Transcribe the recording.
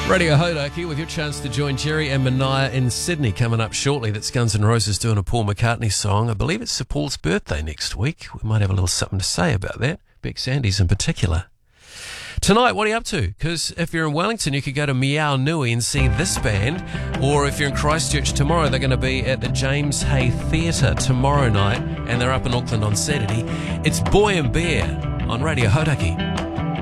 Radio Hodaki with your chance to join Jerry and Mania in Sydney coming up shortly. That's Guns N' Roses doing a Paul McCartney song. I believe it's Sir Paul's birthday next week. We might have a little something to say about that. Beck Sandys in particular. Tonight, what are you up to? Because if you're in Wellington, you could go to Meow Nui and see this band. Or if you're in Christchurch tomorrow, they're going to be at the James Hay Theatre tomorrow night. And they're up in Auckland on Saturday. It's Boy and Bear on Radio Hodaki.